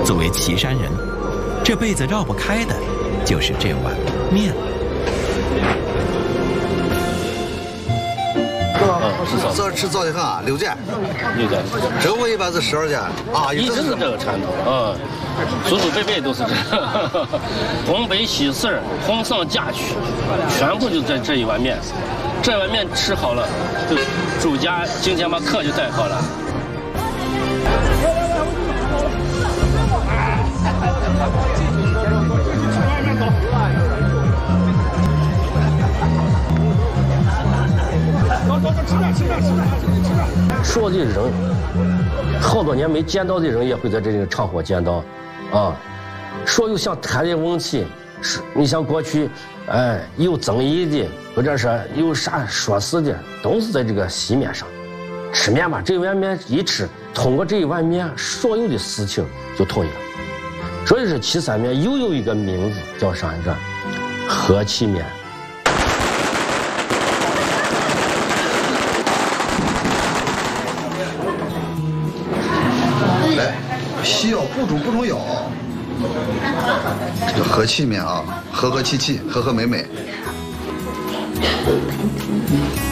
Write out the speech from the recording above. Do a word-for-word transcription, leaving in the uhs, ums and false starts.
作为岐山人，这辈子绕不开的就是这碗面。 这吃早点饭六件， 六件， 中午一般是十二件啊， 一直是这个传统啊，祖祖辈辈都是这个。东北喜事儿、婚丧嫁娶，全部就在这一碗面，这碗面吃好了，就主家今天把客就带好了。说的人，好多年没见到的人也会在这个场合见到，啊，说有想谈的问题，是你像过去，哎，有争议的，或者说有啥说事的，都是在这个席面上。吃面吧，这碗面一吃，通过这一碗面，所有的事情就统一了。所以说，岐山面又有一个名字叫啥来着？和气面。 来，西药不煮不中药，这个和气面啊，和和气气，和和美美。